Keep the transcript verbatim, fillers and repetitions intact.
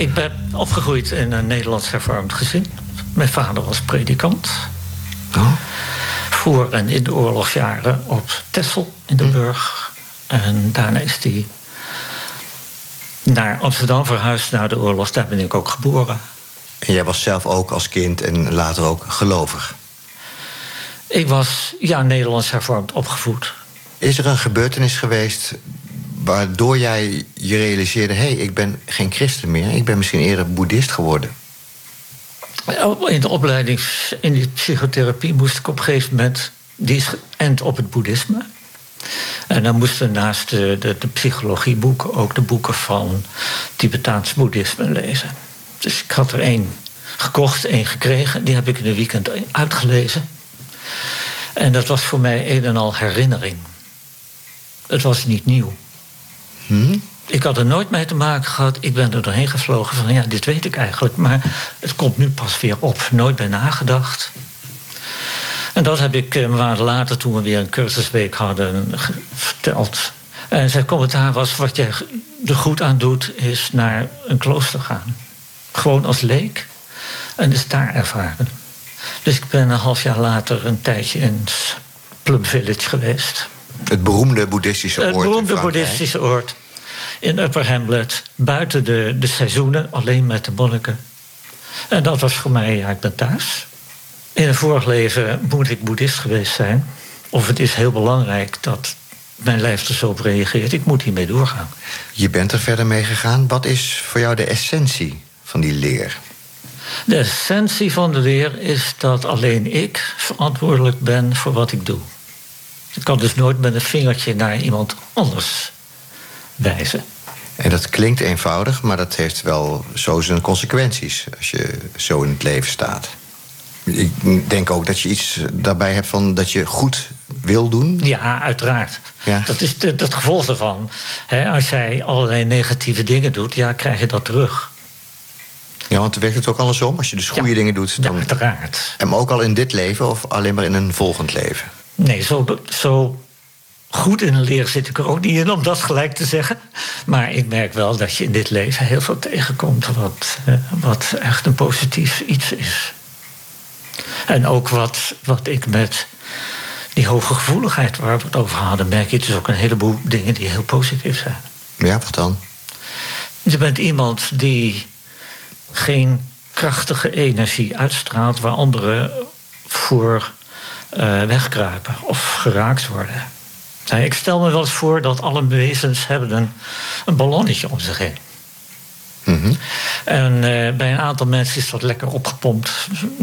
Ik ben opgegroeid in een Nederlands hervormd gezin. Mijn vader was predikant. Oh. Voor en in de oorlogsjaren op Texel in de Burg. En daarna is hij naar Amsterdam verhuisd na de oorlog. Daar ben ik ook geboren. En jij was zelf ook als kind en later ook gelovig? Ik was, ja, Nederlands hervormd opgevoed. Is er een gebeurtenis geweest waardoor jij je realiseerde... hé, hey, ik ben geen christen meer, ik ben misschien eerder boeddhist geworden? In de opleiding in die psychotherapie moest ik op een gegeven moment... die is geënt op het boeddhisme. En dan moesten naast de, de, de psychologieboeken... ook de boeken van Tibetaans boeddhisme lezen. Dus ik had er één gekocht, één gekregen. Die heb ik in een weekend uitgelezen. En dat was voor mij een en al herinnering. Het was niet nieuw. Hmm? Ik had er nooit mee te maken gehad. Ik ben er doorheen gevlogen van, ja, dit weet ik eigenlijk. Maar het komt nu pas weer op. Nooit bij nagedacht. En dat heb ik een maand later, toen we weer een cursusweek hadden, verteld. En zijn commentaar was, wat jij er goed aan doet, is naar een klooster gaan. Gewoon als leek. En dus daar ervaren. Dus ik ben een half jaar later een tijdje in Plum Village geweest. Het beroemde boeddhistische oord. Het beroemde boeddhistische oord. In Upper Hamlet, buiten de, de seizoenen, alleen met de monniken. En dat was voor mij, ja, ik ben thuis. In een vorig leven moet ik boeddhist geweest zijn. Of het is heel belangrijk dat mijn lijf er zo op reageert. Ik moet hiermee doorgaan. Je bent er verder mee gegaan. Wat is voor jou de essentie van die leer? De essentie van de leer is dat alleen ik verantwoordelijk ben voor wat ik doe. Ik kan dus nooit met een vingertje naar iemand anders wijzen. En dat klinkt eenvoudig, maar dat heeft wel zo zijn consequenties als je zo in het leven staat. Ik denk ook dat je iets daarbij hebt van dat je goed wil doen. Ja, uiteraard. Ja. Dat is de, het gevolg ervan. He, als jij allerlei negatieve dingen doet, ja, krijg je dat terug. Ja, want werkt het ook andersom? Als je dus goede ja. dingen doet, dan... Ja, uiteraard. En ook al in dit leven of alleen maar in een volgend leven? Nee, zo, zo goed in een leer zit ik er ook niet in, om dat gelijk te zeggen. Maar ik merk wel dat je in dit leven heel veel tegenkomt wat, wat echt een positief iets is. En ook wat, wat ik met die hoge gevoeligheid waar we het over hadden, merk je dus ook een heleboel dingen die heel positief zijn. Ja, wat dan? Je bent iemand die geen krachtige energie uitstraalt waar anderen voor uh, wegkruipen of geraakt worden. Nou, ik stel me wel eens voor dat alle wezens hebben een, een ballonnetje om zich heen. Mm-hmm. En uh, bij een aantal mensen is dat lekker opgepompt.